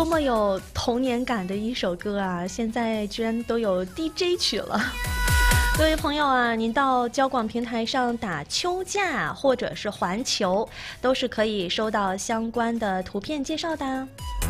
多么有童年感的一首歌啊！现在居然都有 DJ 曲了。各位朋友啊，您到交广平台上打秋假或者是环球，都是可以收到相关的图片介绍的。